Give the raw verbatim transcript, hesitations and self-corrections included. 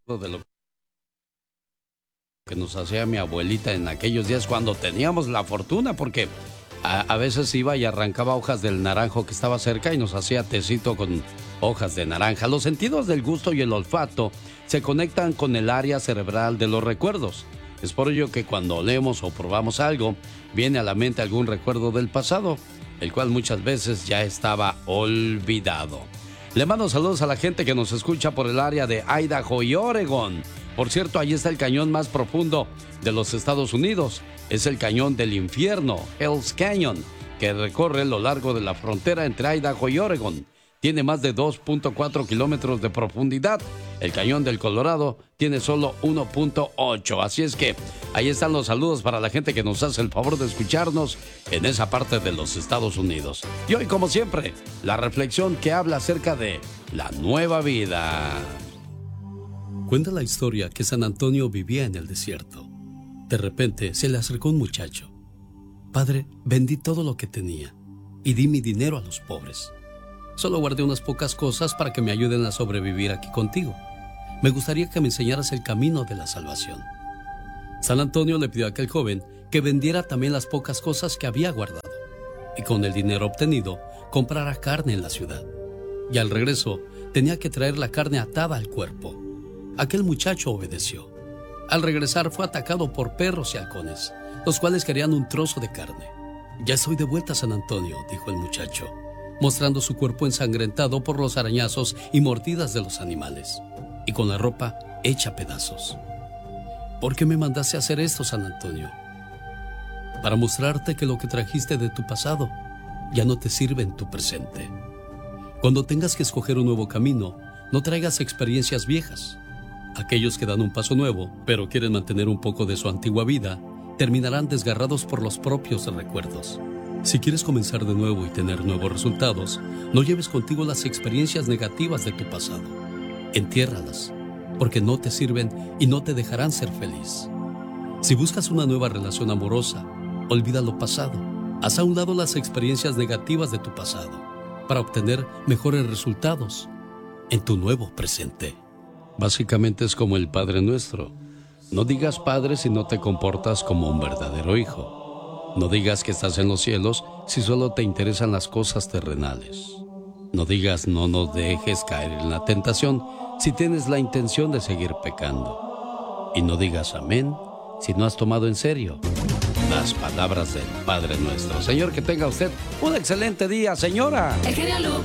de lo que nos hacía mi abuelita en aquellos días cuando teníamos la fortuna, porque a, a veces iba y arrancaba hojas del naranjo que estaba cerca y nos hacía tecito con hojas de naranja. Los sentidos del gusto y el olfato se conectan con el área cerebral de los recuerdos. Es por ello que cuando olemos o probamos algo, viene a la mente algún recuerdo del pasado, el cual muchas veces ya estaba olvidado. Le mando saludos a la gente que nos escucha por el área de Idaho y Oregon. Por cierto, ahí está el cañón más profundo de los Estados Unidos. Es el cañón del infierno, Hell's Canyon, que recorre lo largo de la frontera entre Idaho y Oregon. Tiene más de dos punto cuatro kilómetros de profundidad. El cañón del Colorado tiene solo uno punto ocho. Así es que ahí están los saludos para la gente que nos hace el favor de escucharnos en esa parte de los Estados Unidos. Y hoy, como siempre, la reflexión que habla acerca de la nueva vida. Cuenta la historia que San Antonio vivía en el desierto. De repente se le acercó un muchacho. Padre, vendí todo lo que tenía y di mi dinero a los pobres. Solo guardé unas pocas cosas para que me ayuden a sobrevivir aquí contigo. Me gustaría que me enseñaras el camino de la salvación. San Antonio le pidió a aquel joven que vendiera también las pocas cosas que había guardado y con el dinero obtenido comprara carne en la ciudad. Y al regreso tenía que traer la carne atada al cuerpo. Aquel muchacho obedeció. Al regresar fue atacado por perros y halcones, los cuales querían un trozo de carne. Ya estoy de vuelta, San Antonio, dijo el muchacho, mostrando su cuerpo ensangrentado por los arañazos y mordidas de los animales, y con la ropa hecha a pedazos. ¿Por qué me mandaste a hacer esto, San Antonio? Para mostrarte que lo que trajiste de tu pasado ya no te sirve en tu presente. Cuando tengas que escoger un nuevo camino, no traigas experiencias viejas. Aquellos que dan un paso nuevo, pero quieren mantener un poco de su antigua vida, terminarán desgarrados por los propios recuerdos. Si quieres comenzar de nuevo y tener nuevos resultados, no lleves contigo las experiencias negativas de tu pasado. Entiérralas, porque no te sirven y no te dejarán ser feliz. Si buscas una nueva relación amorosa, olvida lo pasado. Haz a un lado las experiencias negativas de tu pasado para obtener mejores resultados en tu nuevo presente. Básicamente es como el Padre Nuestro. No digas Padre si no te comportas como un verdadero hijo. No digas que estás en los cielos si solo te interesan las cosas terrenales. No digas no nos dejes caer en la tentación si tienes la intención de seguir pecando. Y no digas amén si no has tomado en serio las palabras del Padre Nuestro. Señor, que tenga usted un excelente día, señora. El genio Lucas.